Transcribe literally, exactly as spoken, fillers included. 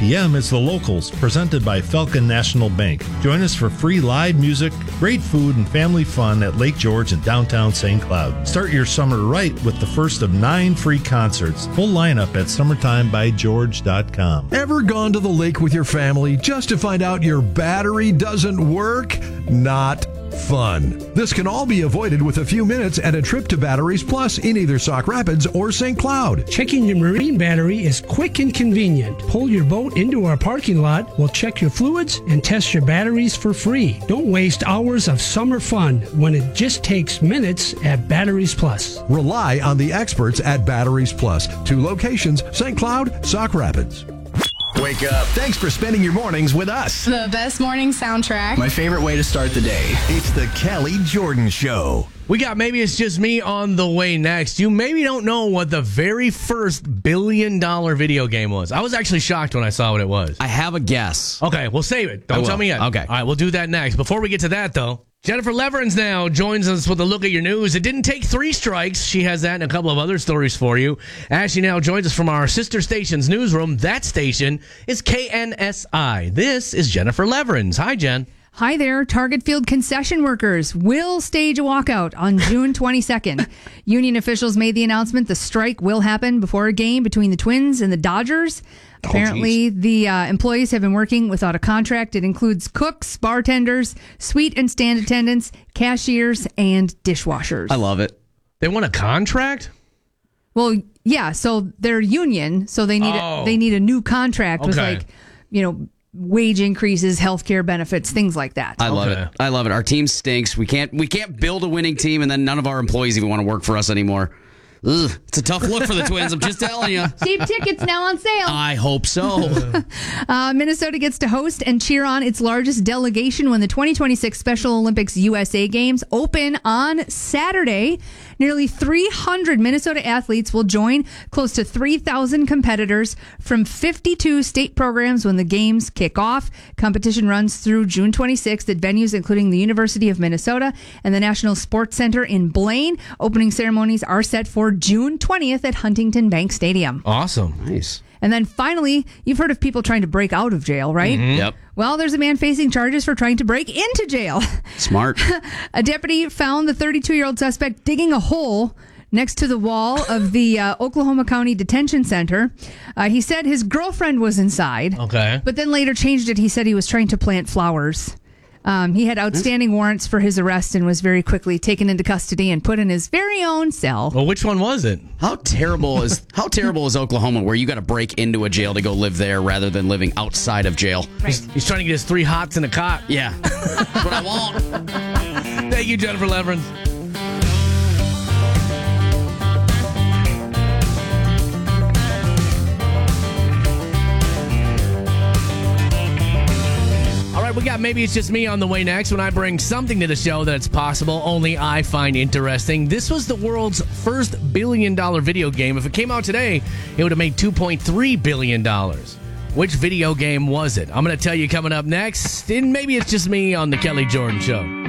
p.m. is The Locals, presented by Falcon National Bank. Join us for free live music, great food, and family fun at Lake George in downtown Saint Cloud. Start your summer right with the first of nine free concerts. Full lineup at summertime by george dot com. Ever gone to the lake with your family just to find out your battery doesn't work? Not fun. This can all be avoided with a few minutes and a trip to Batteries Plus in either Sauk Rapids or Saint Cloud. Checking your marine battery is quick and convenient. Pull your boat into our parking lot, we'll check your fluids and test your batteries for free. Don't waste hours of summer fun when it just takes minutes at Batteries Plus. Rely on the experts at Batteries Plus. Two locations, Saint Cloud, Sauk Rapids. Wake up. Thanks for spending your mornings with us. The best morning soundtrack. My favorite way to start the day. It's the Kelly Jordan Show. We got Maybe It's Just Me on the way next. You maybe don't know what the very first billion dollar video game was. I was actually shocked when I saw what it was. I have a guess. Okay, we'll save it. Don't tell me yet. Okay. All right, we'll do that next. Before we get to that, though, Jennifer Leverins now joins us with a look at your news. It didn't take three strikes. She has that and a couple of other stories for you. As she now joins us from our sister station's newsroom, that station is K N S I. This is Jennifer Leverins. Hi, Jen. Hi there. Target Field concession workers will stage a walkout on June twenty-second. Union officials made the announcement the strike will happen before a game between the Twins and the Dodgers. Apparently, oh, the uh, employees have been working without a contract. It includes cooks, bartenders, suite and stand attendants, cashiers, and dishwashers. I love it. They want a contract? Well, yeah. So they're union, so they need Oh. a, they need a new contract with Okay. like, you know, wage increases, healthcare benefits, things like that. I love Okay. it. I love it. Our team stinks. We can't we can't build a winning team, and then none of our employees even want to work for us anymore. Ugh, it's a tough look for the Twins. I'm just telling you. Cheap tickets now on sale. I hope so. Uh, Minnesota gets to host and cheer on its largest delegation when the twenty twenty-six Special Olympics U S A Games open on Saturday. Nearly three hundred Minnesota athletes will join close to three thousand competitors from fifty-two state programs when the games kick off. Competition runs through June twenty-sixth at venues including the University of Minnesota and the National Sports Center in Blaine. Opening ceremonies are set for June twentieth at Huntington Bank Stadium. Awesome. Nice. And then finally, you've heard of people trying to break out of jail, right? Yep. Well, there's a man facing charges for trying to break into jail. Smart. A deputy found the thirty-two-year-old suspect digging a hole next to the wall of the uh, Oklahoma County Detention Center. Uh, he said his girlfriend was inside. Okay. But then later changed it. He said he was trying to plant flowers. Um, he had outstanding warrants for his arrest and was very quickly taken into custody and put in his very own cell. Well, which one was it? How terrible is how terrible is Oklahoma, where you got to break into a jail to go live there rather than living outside of jail? He's, he's trying to get his three hots in a cot. Yeah, that's what I want. Thank you, Jennifer Leverins. We got Maybe It's Just Me on the way next when I bring something to the show that's possible only I find interesting. This was the world's first billion dollar video game. If it came out today, it would have made two point three billion dollars. Which video game was it? I'm going to tell you coming up next. And Maybe It's Just Me on the Kelly Jordan Show.